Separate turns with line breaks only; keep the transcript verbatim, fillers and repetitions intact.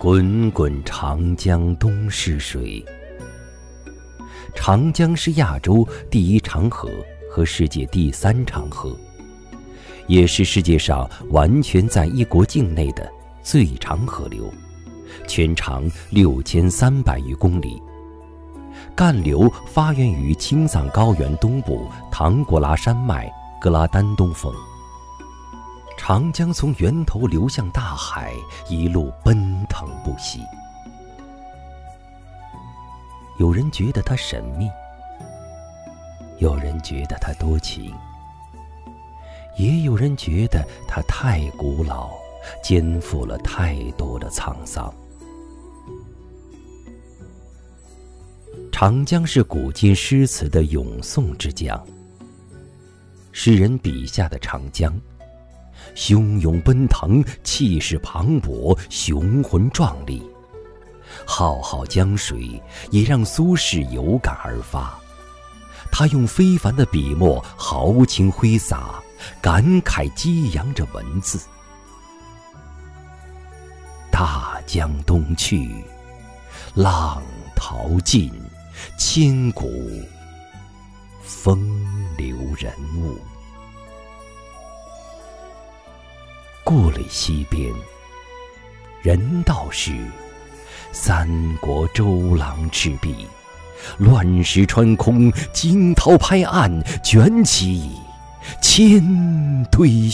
滚滚长江东逝水。长江是亚洲第一长河和世界第三长河，也是世界上完全在一国境内的最长河流，全长六千三百余公里。干流发源于青藏高原东部唐古拉山脉格拉丹东峰。长江从源头流向大海，一路奔腾不息。有人觉得它神秘，有人觉得它多情，也有人觉得它太古老，肩负了太多的沧桑。长江是古今诗词的咏颂之江，诗人笔下的长江汹涌奔腾，气势磅礴，雄浑壮丽。浩浩江水也让苏轼有感而发，他用非凡的笔墨豪情挥洒，感慨激扬着文字。大江东去，浪淘尽，千古风流人物。故垒西边，人道是三国周郎赤壁，乱石穿空，惊涛拍岸，卷起千堆